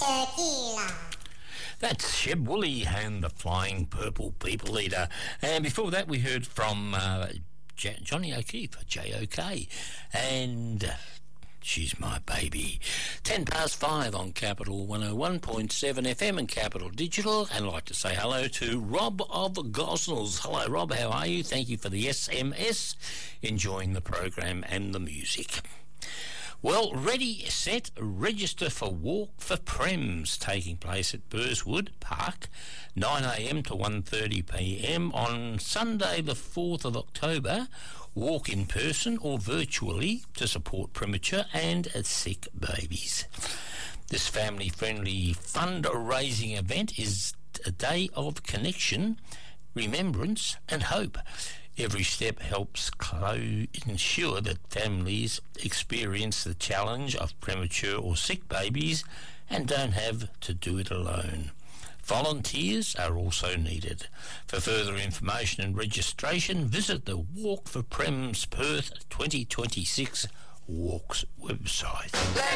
Tequila. That's Sheb Woolley and the Flying Purple People Eater. And before that, we heard from Johnny O'Keefe, J-O-K, and She's My Baby. 5:10 on Capital 101.7 FM and Capital Digital. And I'd like to say hello to Rob of Gosnells. Hello, Rob. How are you? Thank you for the SMS. Enjoying the program and the music. Well, ready, set, register for Walk for Prems, taking place at Burswood Park, 9am to 1:30pm on Sunday the 4th of October. Walk in person or virtually to support premature and sick babies. This family-friendly fundraising event is a day of connection, remembrance and hope. Every step helps ensure that families experience the challenge of premature or sick babies and don't have to do it alone. Volunteers are also needed. For further information and registration, visit the Walk for Prems Perth 2026 Walks website.